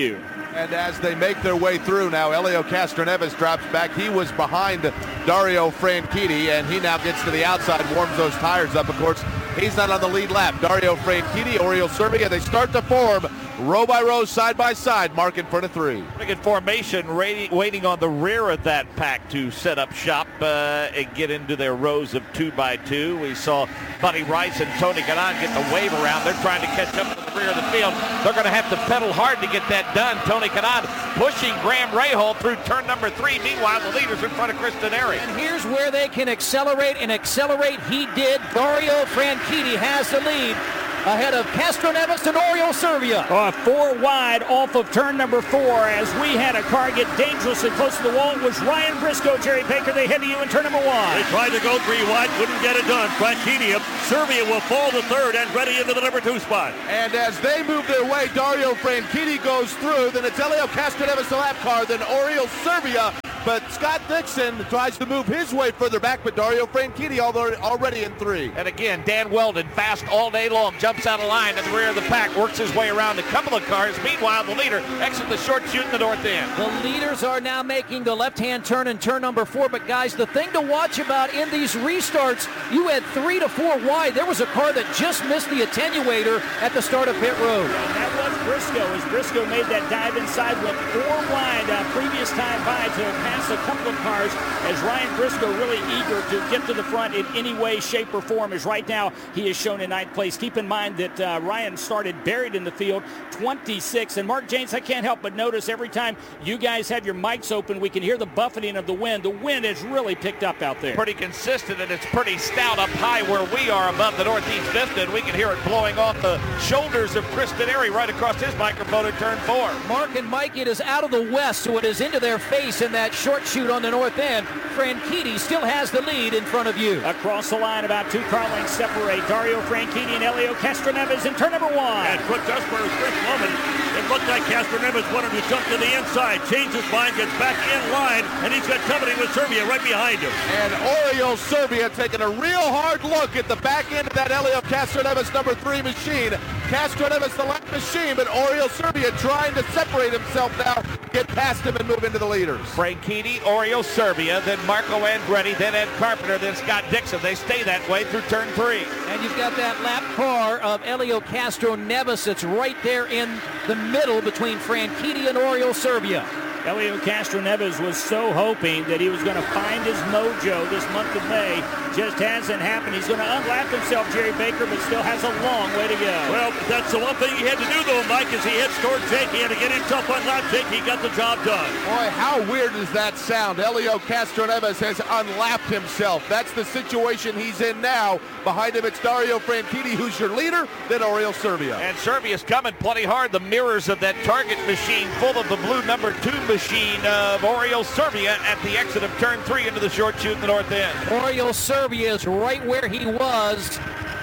And as they make their way through now, Helio Castroneves drops back. He was behind Dario Franchitti, and he now gets to the outside, warms those tires up. Of course, he's not on the lead lap. Dario Franchitti, Oriol Servia, they start to form row by row, side by side, Mark in front of three. In formation, waiting on the rear of that pack to set up shop uh, and get into their rows of two by two. We saw Buddy Rice and Tony Kanaan get the wave around. They're trying to catch up to the rear of the field. They're going to have to pedal hard to get that done. Tony Kanaan pushing Graham Rahal through turn number three. Meanwhile, the leader's in front of Chris Denari. And here's where they can accelerate, and accelerate he did. Dario Franchitti has the lead ahead of Castroneves and Oriol Servia. Uh, four wide off of turn number four as we had a car get dangerously close to the wall. It was Ryan Briscoe, Jerry Baker. They head to you in turn number one. They tried to go three wide, couldn't get it done. Franchitti, Servia will fall to third and ready into the number two spot. And as they move their way, Dario Franchitti goes through. Then it's Helio Castroneves, the lap car. Then Oriol Servia. But Scott Dixon tries to move his way further back, but Dario Franchitti already in three. And again, Dan Weldon, fast all day long, jumps out of line at the rear of the pack, works his way around a couple of cars. Meanwhile, the leader exits the short chute in the north end. The leaders are now making the left-hand turn in turn number four. But guys, the thing to watch about in these restarts, you had three to four wide. There was a car that just missed the attenuator at the start of pit road. And that was Briscoe, as Briscoe made that dive inside, went four wide uh, previous time by to pass a couple of cars, as Ryan Briscoe really eager to get to the front in any way, shape, or form, as right now he is shown in ninth place. Keep in mind that uh, Ryan started buried in the field, twenty-six. And Mark James, I can't help but notice every time you guys have your mics open, we can hear the buffeting of the wind. The wind has really picked up out there. Pretty consistent, and it's pretty stout up high where we are above the northeast vista, and we can hear it blowing off the shoulders of Chris Denari right across his microphone at turn four. Mark and Mike, it is out of the west, so it is into their face in that short chute on the north end. Franchitti still has the lead in front of you. Across the line, about two car lengths separate Dario Franchitti and Helio Castroneves in turn number one. And quick, just for his first moment, it looked like Castroneves wanted to jump to the inside, changed his mind, gets back in line, and he's got company with Servia right behind him. And Oriol Servia taking a real hard look at the back end of that Helio Castroneves number three machine. Castroneves the left machine, but Oriol Servia trying to separate himself now, get past him and move into the leaders. Franchitti, Oriol Servia, then Marco Andretti, then Ed Carpenter, then Scott Dixon. They stay that way through turn three. And you've got that lap car of Helio Castroneves. It's right there in the middle between Franchitti and Oriol Servia. Helio Castroneves was so hoping that he was going to find his mojo this month of May. Just hasn't happened. He's going to unlap himself, Jerry Baker, but still has a long way to go. Well, that's the one thing he had to do, though, Mike, is he heads toward Jake. He had to get himself unlapped. Jake, he got the job done. Boy, how weird does that sound? Helio Castroneves has unlapped himself. That's the situation he's in now. Behind him, it's Dario Franchitti, who's your leader, then Oriol Servia. And Servia's coming plenty hard. The mirrors of that target machine full of the blue number two machine of Oriol Servia at the exit of turn three into the short chute in the north end. Oriol Servia is right where he was,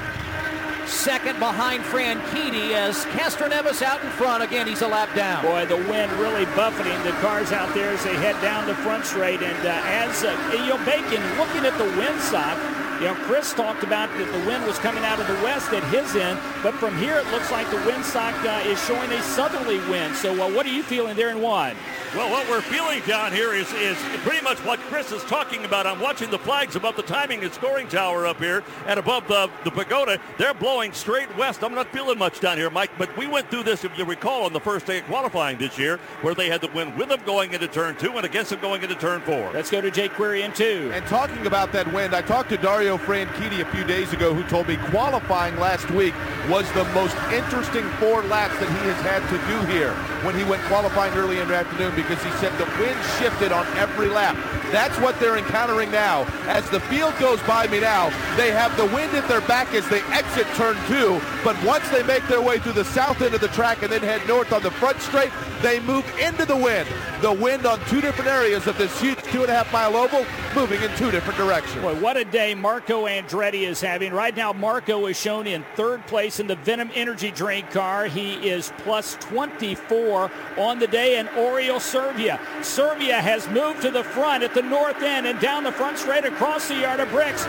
second behind Franchitti, as Castroneves out in front. Again, he's a lap down. Boy, the wind really buffeting the cars out there as they head down the front straight. And uh, as uh, you know, Bacon looking at the windsock, you know, Chris talked about that the wind was coming out of the west at his end, but from here it looks like the windsock uh, is showing a southerly wind. So uh, what are you feeling there in one? Well, what we're feeling down here is, is pretty much what Chris is talking about. I'm watching the flags above the timing and scoring tower up here and above the, the pagoda. They're blowing straight west. I'm not feeling much down here, Mike, but we went through this, if you recall, on the first day of qualifying this year, where they had the wind with them going into turn two and against them going into turn four. Let's go to Jake Query in two. And talking about that wind, I talked to Dario Franchitti a few days ago, who told me qualifying last week was the most interesting four laps that he has had to do here when he went qualifying early in the afternoon, because he said the wind shifted on every lap. That's what they're encountering now. As the field goes by me now, they have the wind at their back as they exit turn two, but once they make their way through the south end of the track and then head north on the front straight, they move into the wind. The wind on two different areas of this huge two and a half mile oval, moving in two different directions. Boy, what a day Marco Andretti is having. Right now, Marco is shown in third place in the Venom Energy Drink car. He is plus twenty-four on the day, and Oriol Servia. Servia has moved to the front at the north end and down the front straight across the yard of bricks.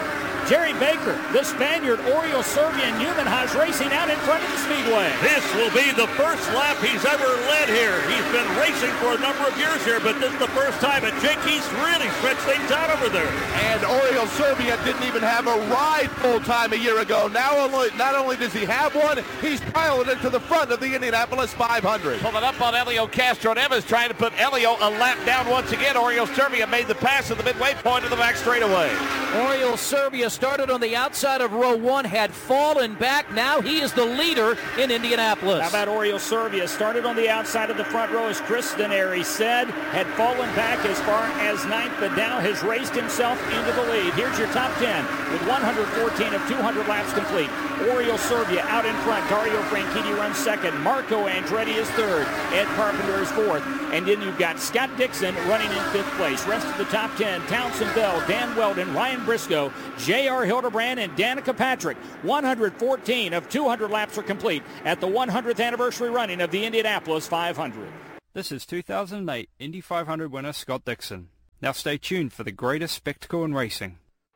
Jerry Baker, the Spaniard, Oriol Servia, and Newman Haas racing out in front of the speedway. This will be the first lap he's ever led here. He's been racing for a number of years here, but this is the first time, and Jake East really stretched things out over there. And Oriol Servia didn't even have a ride full time a year ago. Now only, not only does he have one, he's piloted to the front of the Indianapolis five hundred. Pulling up on Elio Castroneves, trying to put Elio a lap down once again. Oriol Servia made the pass at the midway point of the back straightaway. Oriol Servia started on the outside of row one, had fallen back. Now he is the leader in Indianapolis. How about Oriol Servia? Started on the outside of the front row, as Chris Denari said, had fallen back as far as ninth, but now has raced himself into the lead. Here's your top ten with one hundred fourteen of two hundred laps complete. Oriol Servia out in front. Dario Franchitti runs second. Marco Andretti is third. Ed Carpenter is fourth. And then you've got Scott Dixon running in fifth place. Rest of the top ten, Townsend Bell, Dan Weldon, Ryan Briscoe, J R Hildebrand, and Danica Patrick. one hundred fourteen of two hundred laps are complete at the one hundredth anniversary running of the Indianapolis five hundred. This is two thousand eight Indy five hundred winner Scott Dixon. Now stay tuned for the greatest spectacle in racing.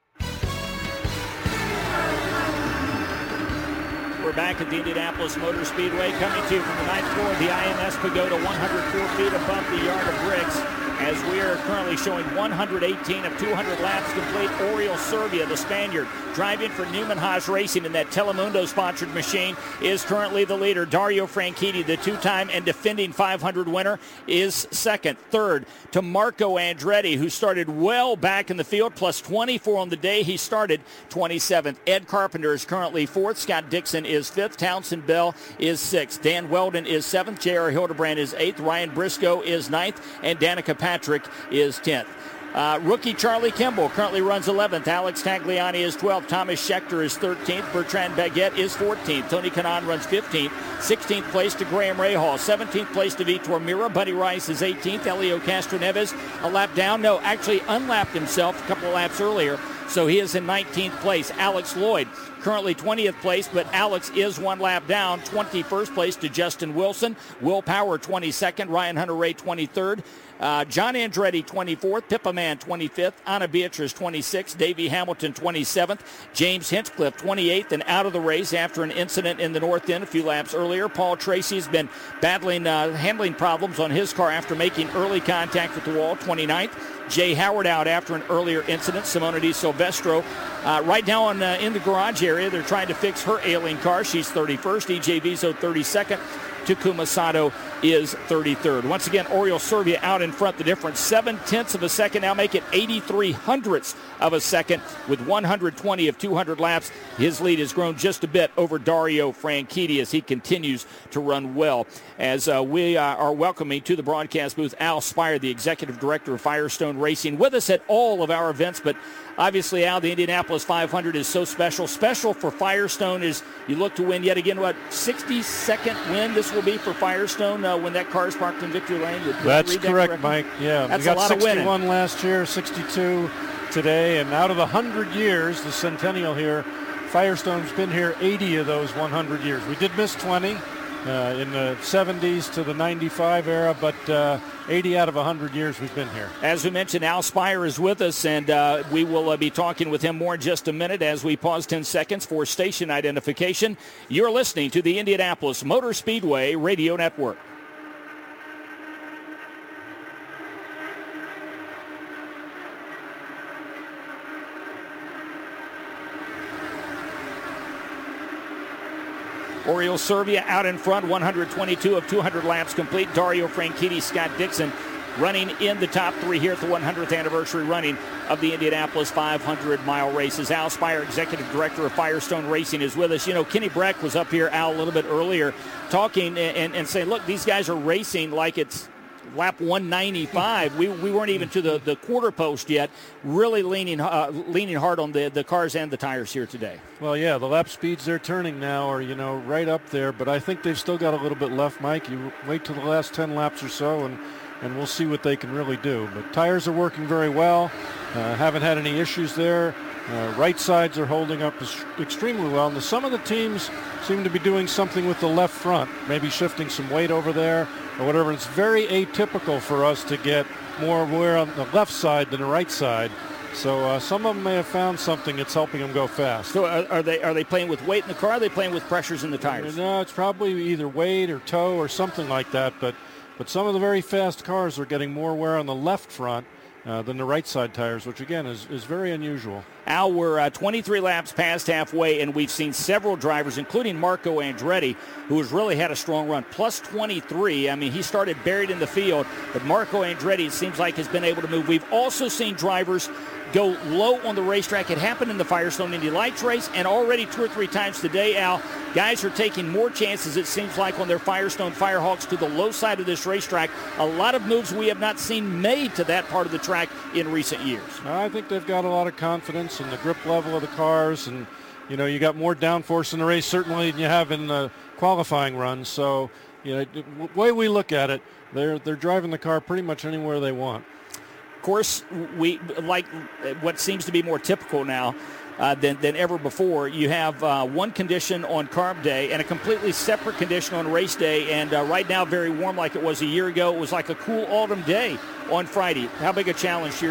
We're back at the Indianapolis Motor Speedway, coming to you from the ninth floor of the I M S Pagoda, one hundred four feet above the yard of bricks, as we are currently showing one hundred eighteen of two hundred laps complete. Oriol Servia, the Spaniard, driving for Newman Haas Racing in that Telemundo-sponsored machine, is currently the leader. Dario Franchitti, the two-time and defending five hundred winner, is second. Third to Marco Andretti, who started well back in the field, plus twenty-four on the day. He started twenty-seventh. Ed Carpenter is currently fourth. Scott Dixon is fifth. Townsend Bell is sixth. Dan Weldon is seventh. J R Hildebrand is eighth. Ryan Briscoe is ninth. And Danica Patrick is tenth. Uh, rookie Charlie Kimball currently runs eleventh. Alex Tagliani is twelfth. Thomas Schechter is thirteenth. Bertrand Baguette is fourteenth. Tony Kanaan runs fifteenth. sixteenth place to Graham Rahal. seventeenth place to Vitor Mira. Buddy Rice is eighteenth. Elio Castroneves a lap down. No, actually unlapped himself a couple of laps earlier. So he is in nineteenth place. Alex Lloyd currently twentieth place, but Alex is one lap down. twenty-first place to Justin Wilson. Will Power twenty-second. Ryan Hunter-Ray twenty-third. Uh, John Andretti twenty-fourth. Pippa Mann twenty-fifth. Anna Beatrice twenty-sixth. Davey Hamilton twenty-seventh. James Hinchcliffe twenty-eighth and out of the race after an incident in the north end a few laps earlier. Paul Tracy has been battling uh, handling problems on his car after making early contact with the wall. twenty-ninth. Jay Howard out after an earlier incident. Simona Di Silvestro uh, right now on, uh, in the garage area. They're trying to fix her ailing car. She's thirty-first. E J Viso thirty-second. Takuma Sato is thirty-third. Once again, Oriol Servia out in front. The difference, seven-tenths of a second. Now make it eighty-three hundredths of a second with one hundred twenty of two hundred laps. His lead has grown just a bit over Dario Franchitti as he continues to run well. As uh, we uh, are welcoming to the broadcast booth Al Spire, the executive director of Firestone Racing, with us at all of our events. But obviously, Al, the Indianapolis five hundred is so special. Special for Firestone is you look to win yet again, what, sixty-second win this will be for Firestone uh, when that car is parked in Victory Lane? Did That's that correct, correctly? Mike. Yeah, That's we got a lot sixty-one of winning. last year, sixty-two today, and out of the one hundred years, the centennial here, Firestone's been here eighty of those one hundred years. We did miss twenty uh, in the seventies to the ninety-five era, but uh, eighty out of one hundred years we've been here. As we mentioned, Al Spire is with us, and uh, we will uh, be talking with him more in just a minute as we pause ten seconds for station identification. You're listening to the Indianapolis Motor Speedway Radio Network. Oriol Servia out in front, one hundred twenty-two of two hundred laps complete. Dario Franchitti, Scott Dixon running in the top three here at the one hundredth anniversary running of the Indianapolis five hundred mile races. Al Spire, executive director of Firestone Racing, is with us. You know, Kenny Breck was up here, Al, a little bit earlier talking and, and, and saying, look, these guys are racing like it's lap one ninety-five. we we weren't even to the, the quarter post yet, really leaning uh, leaning hard on the, the cars and the tires here today. Well, yeah, the lap speeds they're turning now are, you know, right up there, but I think they've still got a little bit left, Mike. You wait till the last ten laps or so, and, and we'll see what they can really do. But tires are working very well. Uh, haven't had any issues there. Uh, right sides are holding up extremely well. And the, some of the teams seem to be doing something with the left front, maybe shifting some weight over there or whatever. It's very atypical for us to get more wear on the left side than the right side. So uh, some of them may have found something that's helping them go fast. So are, are they are they playing with weight in the car? Or are they playing with pressures in the tires? No, it's probably either weight or toe or something like that. But but some of the very fast cars are getting more wear on the left front uh, than the right side tires, which again is, is very unusual. Al, we're uh, twenty-three laps past halfway, and we've seen several drivers, including Marco Andretti, who has really had a strong run. Plus twenty-three. I mean, he started buried in the field, but Marco Andretti, it seems like, has been able to move. We've also seen drivers go low on the racetrack. It happened in the Firestone Indy Lights race, and already two or three times today, Al, guys are taking more chances, it seems like, on their Firestone Firehawks to the low side of this racetrack. A lot of moves we have not seen made to that part of the track in recent years. I think they've got a lot of confidence in the grip level of the cars, and you know, you got more downforce in the race certainly than you have in the qualifying runs. So, you know, the way we look at it, they're they're driving the car pretty much anywhere they want. Of course, we like what seems to be more typical now uh, than, than ever before. You have uh, one condition on carb day and a completely separate condition on race day. And uh, right now, very warm like it was a year ago. It was like a cool autumn day on Friday. How big a challenge to your